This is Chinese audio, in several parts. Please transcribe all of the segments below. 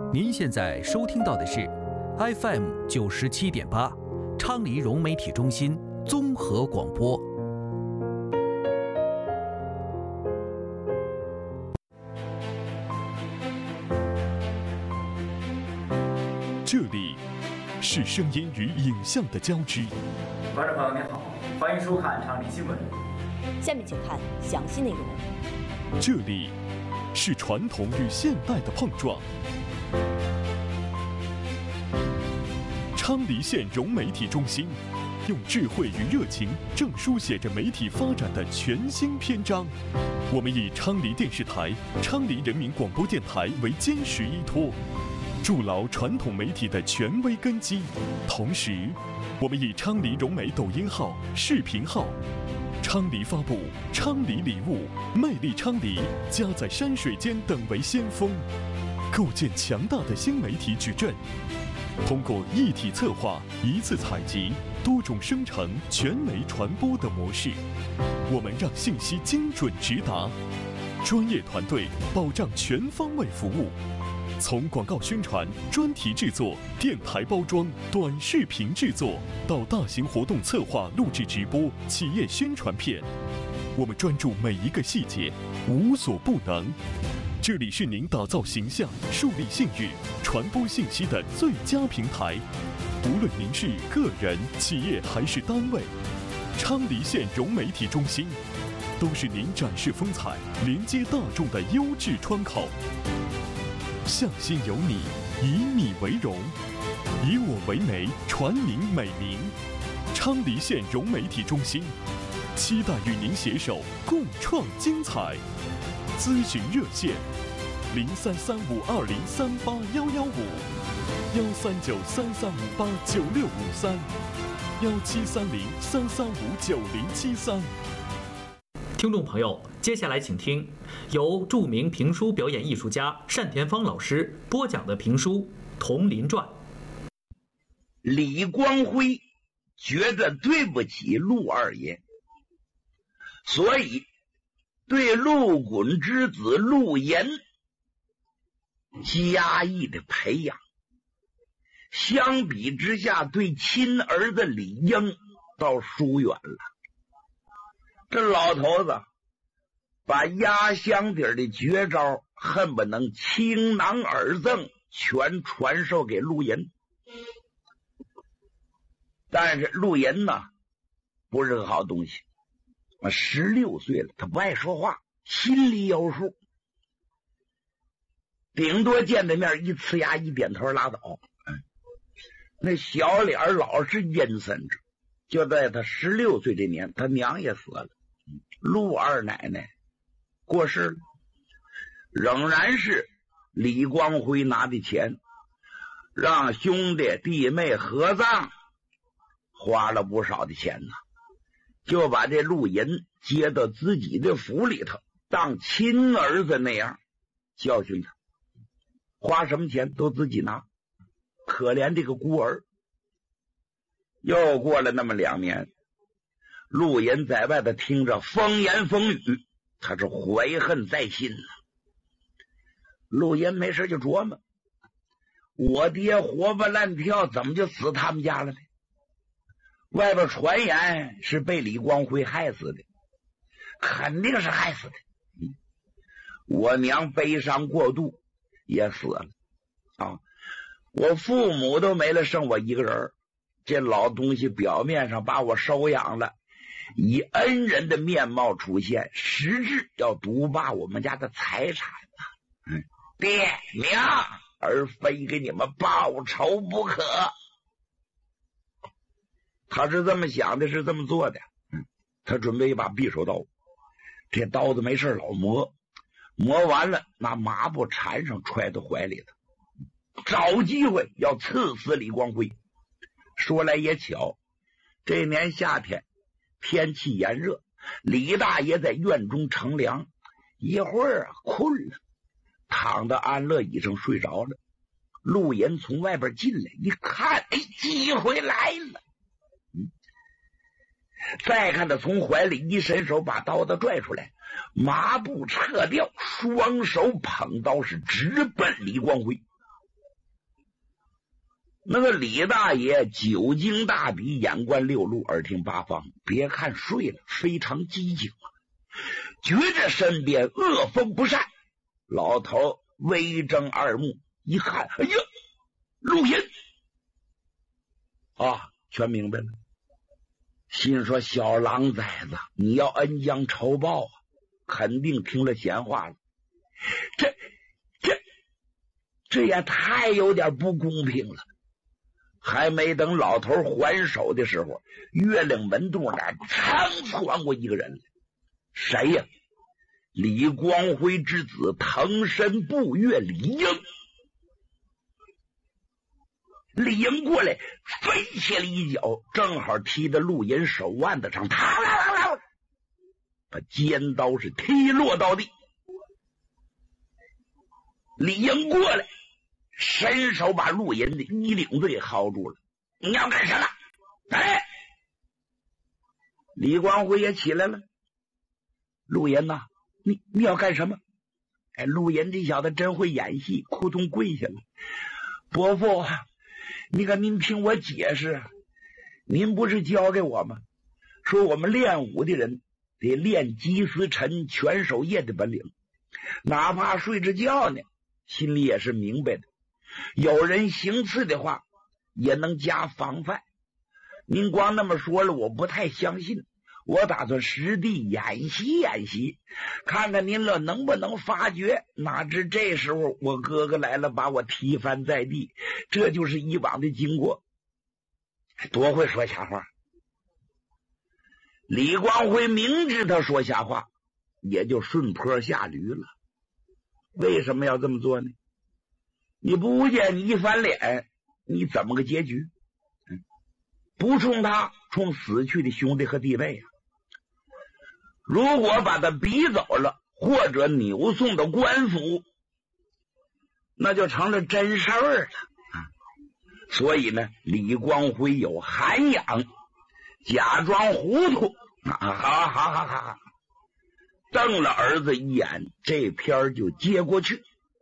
您现在收听到的是 FM 97.8昌黎融媒体中心综合广播。 这里是声音与影像的交织。 观众朋友您好，欢迎收看昌黎新闻。 下面请看详细内容。 这里是传统与现代的碰撞。昌黎县融媒体中心用智慧与热情，正书写着媒体发展的全新篇章。我们以昌黎电视台、昌黎人民广播电台为坚实依托，筑牢传统媒体的权威根基。同时，我们以昌黎融媒抖音号、视频号、昌黎发布、昌黎礼物、魅力昌黎、家在山水间等为先锋，构建强大的新媒体矩阵。通过一体策划、一次采集、多种生成、全媒传播的模式，我们让信息精准直达，专业团队保障全方位服务。从广告宣传、专题制作、电台包装、短视频制作，到大型活动策划、录制直播、企业宣传片，我们专注每一个细节，无所不能。这里是您打造形象、树立信誉、传播信息的最佳平台。无论您是个人、企业还是单位，昌黎县融媒体中心都是您展示风采、连接大众的优质窗口。向心有你，以你为荣，以我为媒，传您美名。昌黎县融媒体中心期待与您携手共创精彩。咨询热线：033520381155，1393389653，1730-3359073。 听众朋友，接下来请听由著名评书表演艺术家单田芳老师播讲的评书《铜林传》。 李光辉觉得对不起陆二爷，所以对陆衮之子陆岩加以的培养。相比之下，对亲儿子李英倒疏远了。这老头子把压箱底的绝招恨不能倾囊而赠，全传授给陆岩。但是陆岩呢，不是个好东西。16岁了，他不爱说话，心里有数，顶多见着面一呲牙一点头拉倒。那小脸老是阴森着。就在他16岁这年，他娘也死了，陆二奶奶过世了，仍然是李光辉拿的钱让兄弟弟妹合葬，花了不少的钱呢，就把这陆银接到自己的府里头，当亲儿子那样教训他，花什么钱都自己拿，可怜这个孤儿。又过了那么2年，陆银在外头听着风言风语，他是怀恨在心呢。陆银没事就琢磨，我爹活蹦乱跳，怎么就死他们家了呢？外边传言是被李光辉害死的，肯定是害死的。我娘悲伤过度也死了啊！我父母都没了，剩我一个人。这老东西表面上把我收养了，以恩人的面貌出现，实质要独霸我们家的财产啊！爹娘，儿非给你们报仇不可。他是这么想的，是这么做的。他准备一把匕首刀，这刀子没事老磨，磨完了拿麻布缠上，揣到怀里头，找机会要刺死李光辉。说来也巧，这年夏天天气炎热，李大爷在院中乘凉，一会儿困了，躺到安乐椅上睡着了。陆岩从外边进来一看，哎，机会来了。再看他从怀里一伸手把刀子拽出来，麻布撤掉，双手捧刀是直奔李光辉。 那个李大爷久经大比，眼观六路，耳听八方，别看睡了，非常机警啊，觉着身边恶风不善。老头微睁二目一看，哎呀，陆银啊，全明白了。心说小狼崽子，你要恩将仇报啊，肯定听了闲话了。这也太有点不公平了。还没等老头还手的时候，月亮门洞那噌窜过一个人来。谁呀？李光辉之子腾身步月李英。李英过来飞起了一脚，正好踢到陆银手腕子上，把尖刀是踢落到地。李英过来伸手把陆银的衣领子给薅住了。你要干什么？哎，李光辉也起来了。陆银呐，你要干什么？哎，陆银这小子真会演戏，扑通跪下了。伯父，你看您听我解释，您不是教给我吗？说我们练武的人得练击丝沉、全守夜的本领，哪怕睡着觉呢，心里也是明白的。有人行刺的话，也能加防范。您光那么说了，我不太相信。我打算实地演习演习，看看您了能不能发觉。哪知这时候我哥哥来了，把我踢翻在地。这就是以往的经过。多会说瞎话！李光辉明知他说瞎话，也就顺坡下驴了。为什么要这么做呢？你不见你一翻脸，你怎么个结局？不冲他，冲死去的兄弟和弟妹啊！如果把他逼走了，或者扭送到官府，那就成了真事儿了。所以呢，李光辉有涵养，假装糊涂，好，瞪了儿子一眼，这篇就接过去。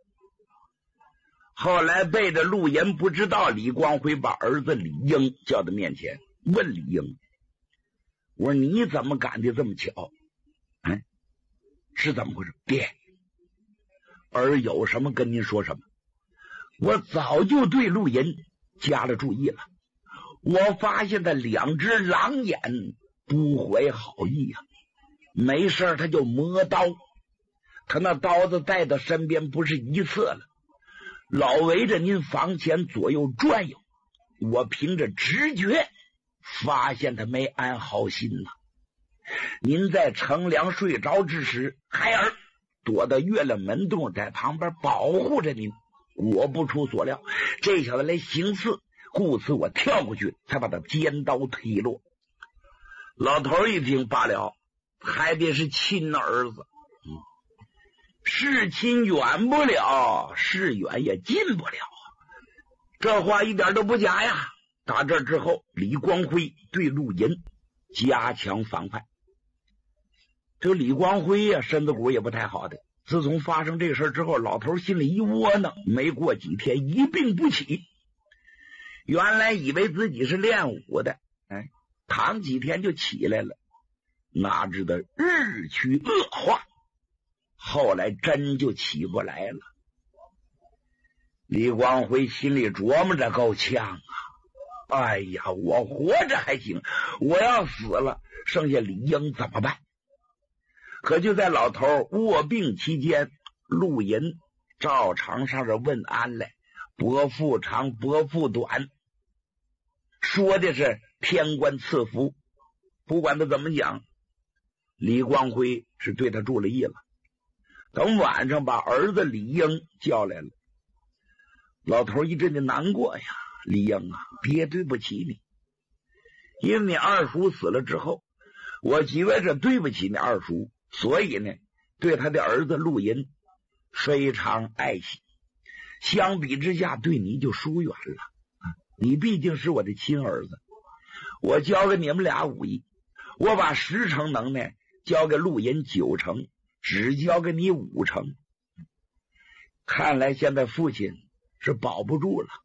后来背着陆岩不知道，李光辉把儿子李英叫到面前，问李英：“我说你怎么赶的这么巧？是怎么回事？爹，儿有什么跟您说什么。我早就对陆岩加了注意了，我发现他两只狼眼不怀好意啊，没事他就磨刀，他那刀子带到身边不是一次了，老围着您房前左右转悠。我凭着直觉发现他没安好心呐。您在乘凉睡着之时，孩儿躲到月亮门洞，在旁边保护着您。我不出所料，这小子来行刺，故此我跳过去，才把他尖刀踢落。老头一听罢了，还得是亲儿子，是亲远不了，是远也近不了。这话一点都不假呀。打这之后，李光辉对陆银加强防范。这李光辉呀，身子骨也不太好的。自从发生这事之后，老头心里一窝囊，没过几天一病不起。原来以为自己是练武的，躺几天就起来了，哪知道日趋恶化，后来真就起过来了。李光辉心里琢磨着够呛啊！哎呀，我活着还行，我要死了，剩下李英怎么办？可就在老头卧病期间，陆银照常上这问安来，伯父长伯父短，说的是天官赐福。不管他怎么讲，李光辉是对他注了意了。等晚上把儿子李英叫来了，老头一阵的难过呀。李英啊，爹对不起你，因为你二叔死了之后，我觉着对不起你二叔，所以呢，对他的儿子陆银非常爱惜，相比之下对你就疏远了。你毕竟是我的亲儿子，我教给你们俩武艺，我把10成能耐交给陆银9成，只交给你5成。看来现在父亲是保不住了，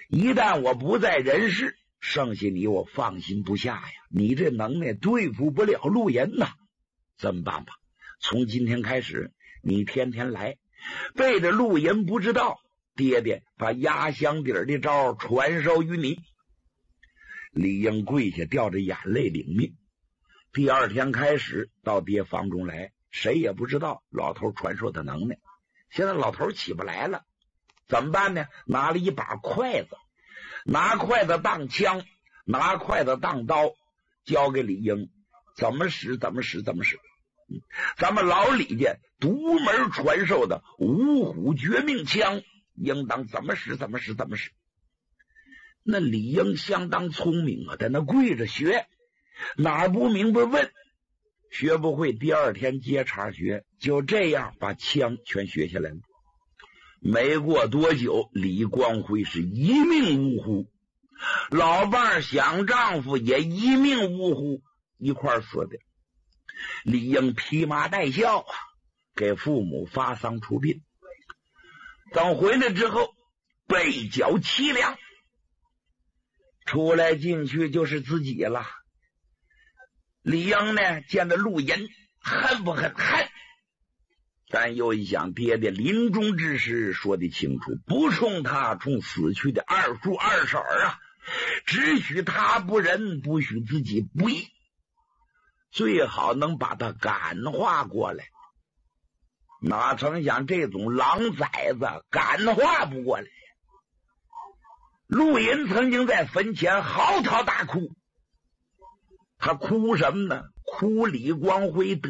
一旦我不在人世，剩下你我放心不下呀。你这能耐对付不了陆银呐，怎么办吧？从今天开始，你天天来，背着陆银不知道，爹爹把压箱底的招传授于你。李英跪下，掉着眼泪领命。第二天开始到爹房中来，谁也不知道老头传授的能耐。现在老头起不来了，怎么办呢？拿了一把筷子，拿筷子当枪，拿筷子当刀，交给李英，怎么使怎么使怎么使。咱们老李家独门传授的五虎绝命枪，应当怎么使怎么使怎么使。那李英相当聪明啊，在那跪着学，哪不明白问，学不会第二天接茬学，就这样把枪全学下来了。没过多久，李光辉是一命呜呼，老伴儿想丈夫也一命呜呼，一块死的。李英披麻戴孝啊，给父母发丧出殡。等回来之后，背脚凄凉，出来进去就是自己了。李英呢，见着陆银，恨不恨？恨。但又一想，爹爹临终之时说得清楚，不冲他，冲死去的二叔二婶啊，只许他不仁，不许自己不义，最好能把他感化过来。哪成想这种狼崽子感化不过来。陆银曾经在坟前嚎啕大哭，他哭什么呢？哭李光辉得